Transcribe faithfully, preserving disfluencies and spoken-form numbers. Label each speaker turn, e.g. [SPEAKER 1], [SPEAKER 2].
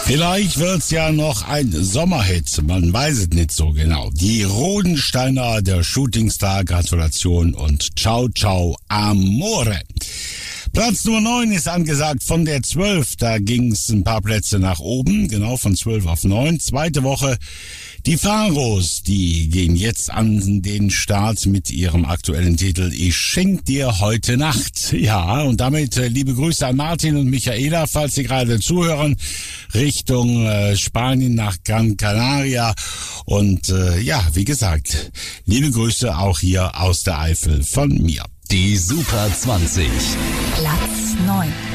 [SPEAKER 1] Vielleicht wird's ja noch ein Sommerhit, man weiß es nicht so genau. Die Rodensteiner, der Shootingstar, Gratulation und ciao, ciao, amore. Platz Nummer neun ist angesagt von der zwölf, da ging's ein paar Plätze nach oben, genau von zwölf auf neun. Zweite Woche, die Pharos, die gehen jetzt an den Start mit ihrem aktuellen Titel Ich schenk dir heute Nacht. Ja, und damit äh, liebe Grüße an Martin und Michaela, falls Sie gerade zuhören, Richtung äh, Spanien nach Gran Canaria. Und äh, ja, wie gesagt, liebe Grüße auch hier aus der Eifel von mir.
[SPEAKER 2] Die Super zwanzig.
[SPEAKER 3] Platz neun.